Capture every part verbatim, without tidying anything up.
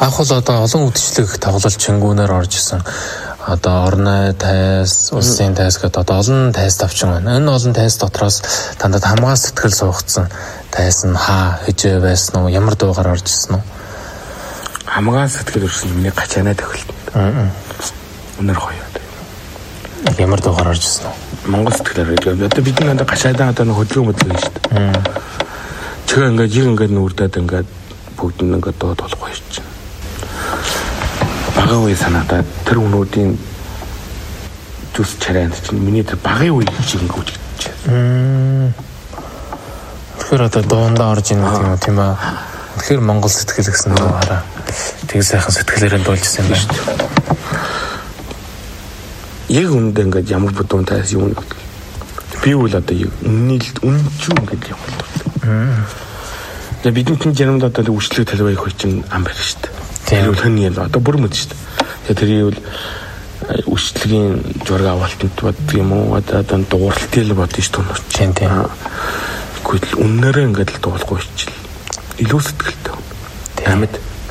Анх бол одоо олон үдшилэг тоглолт чингүүнээр орж исэн. Одоо орны тайз, улсын тайз гэдэг одоо олон тайз тавчин байна. Энэ олон тайз дотроос дандаа хамгаа сэтгэл суугдсан тайз нь хаа хижээ байсан уу? Ямар дуугаар орж ирсэн үү? Хамгаа сэтгэл өрсөн миний гачаанаа тохиолт. Аа. Өнөр гоё. Ямар дуугаар орж ирсэн үү? Монгол сэтгэлээр гэдэг. Одоо бидний надад гашаадаа одоо нэг хөдөлгөөн хөдөлгөөн шүү дээ. Аа. Чигээ ингээд яг ингээд нүрдээд ингээд бүгд нь ингээд дууд болохгүй шүү. Багын үе санаатаа тэр өнүүдийн зүс чарайнд чинь миний тэр багын үе шиг ингээд үжигдэж байна. Тэгэхээр одоо дуундаа орж ийн гэх юм тийм аа. Тэгэхээр Монгол сэтгэл гэсэн дуу хараа. Тэг сайхан сэтгэлээрээ дуулж ирсэн байна шүү дээ. Яг үндэ ингээд ямар бүдүүн тайс юм бэ? Би үл одоо яг үнний үнчүү ингээд юм бол. Тэгээ бидний тийм жирэнд одоо үйлчлэг талбай их чинь ам байх шүү дээ. Тэр үл хань юм одоо бүр мэд шүү дээ. Тэгээ тэрийг үл үйлчлэгийн зураг авалтанд боддог юм уу? Одоо дууралтын л бодно шүү дээ. Тийм тийм. Гэхдээ үннээрээ ингээд л дуулахгүй хичээл. Илүү сэтгэлтэй. Амьд.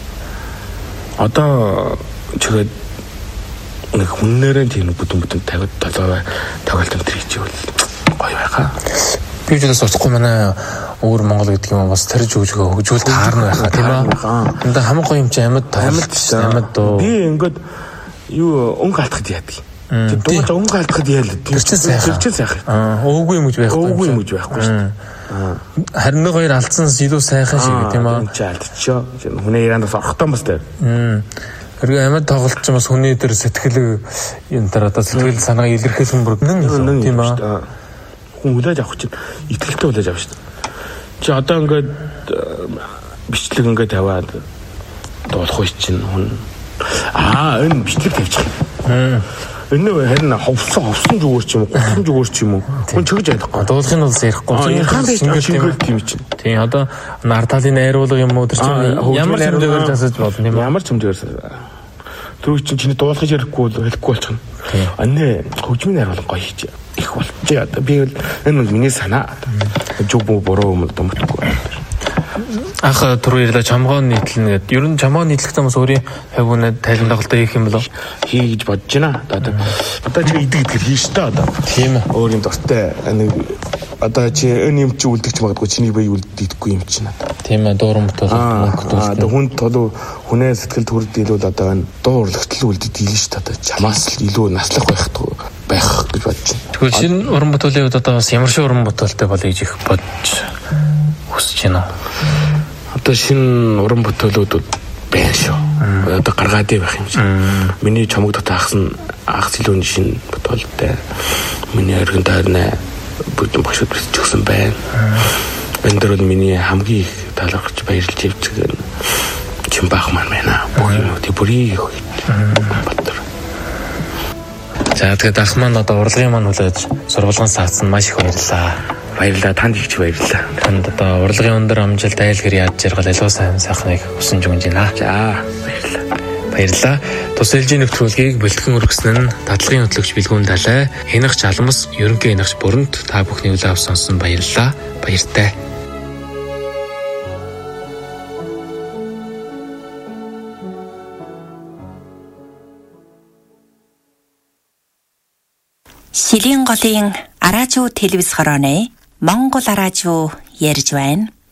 Одоо чигээ нэг хүннээрээ тийм бүдүүн бүдүүн тавиад толгой тоглолтод тэр хичээл гоё байхаа. Би ч бас усахгүй манай өөр Монгол гэдэг юм бас тэр жүжигөө хөгжүүл таарна байхаа тийм ээ. Энд хамаг гоё юм чи амьд амьд амьд дуу. Би ингээд юу өнгө алдахад яадаг. Тэр дууж өнгө алдахад яалаа. Тэр чинь сайхан. Тэр чинь сайхан. Аа өөгүй юм гэж байхгүй. Өөгүй юм гэж байхгүй шүү дээ. Харин нэг хоёр алдсан илүү сайхан шиг тийм ээ. Чи алдчихё. Хүнээ Иранаас орохтой юм бас тэр. Хэрэг амьд тоглолт ч бас хүний дээр сэтгэл энэ дараа одоо сэтгэл санаа илэрхийлэн бүрдэн тийм аа. Хүн хүлээж авах чинь итгэлтэй хүлээж авах шүү дээ. Чи одоо ингээд бичлэг ингээд тавиад дуулах үе чинь хүн аа энэ бичлэг тавьчих. Энэ харин ховсон ховсон зүгээр ч юм уу, гоцсон зүгээр ч юм уу. Хүн чигж ядахгүй. Дуулахын бол ярихгүй. Шингэл тийм чинь. Тийм одоо нарталын найруулга юм уу тэр чинь ямар ч юмдгээр засаж болно юм. Ямар ч юмдгээр тэр чинь чиний дуулахыг ярихгүй бол хэлэхгүй болчихно. Анаа хөгжмийн найруулга гоё хийж их болчих. Одоо би бол энэ миний санаа. Зүг бүү буруу юм дэмтгэхгүй. Ах түрүү ярьлаа чамгоо нийтлэнэ гэдэг. Ер нь чамгоо нийтлэхдээ бас өөрийн хавьгунаа тайлан тоглолтоо хийх юм болов? Хийж бодож байна. Одоо одоо чи идэг идэгэр хийж та одоо. Тийм ээ. Өөр юм дуртай. Нэг одоо чи энэ юм чи үлдэгч магадгүй чиний бие үлдээдэггүй юм чинь одоо. Тийм ээ дуурам бодвол мөнгө дүүс. Одоо хүн толуу хүнээ сэтгэл төрөлдөлөл одоо энэ дуу урлагтлал үлдээдэг шүү дээ. Одоо чамаас л илүү наслах байх байх гэж бодож байна. Тэгвэл шинэ уран бүтээлийн хувьд одоо бас ямар шиг уран бүтээлтэй болъё гэж их бодож хүсэж байна. Одоо шинэ уран бүтээлүүд байна шүү. Одоо гаргаад байх юм шиг. Миний чамаг дотор ахсан ахс илүү шинэ бүтээлтэй. Миний өргөн тойрны бүдэн багшд бичсэн байна. Энэ дөр бол миний хамгийн их талархаж баярлж ивцэг чин баах маань байна. Бүх юм тий бүрийг баттар. За тэгээд ах маань одоо урлагийн маань хүлээж сургуулийн саацсан маш их баярлаа. Баярлалаа танд их баярлалаа. Танд одоо урлагийн өндөр амжилт айлгэр яаж жаргал илүү сайн сайхныг хүсэж өгч байна. За баярлалаа. Баярлалаа. Тус ээлжийн нэвтрүүлгийг бэлтгэн өргөсөн нь дадлагын хөтлөгч Билгүүн Далай, Хянагч Алмас, ерөнхий хянагч Бүрэнт та бүхний үлэв сонсон баярлалаа. Баяртай. Шилийн голын араажуу телевиз хорооны Монгол араажуу ярьж байна.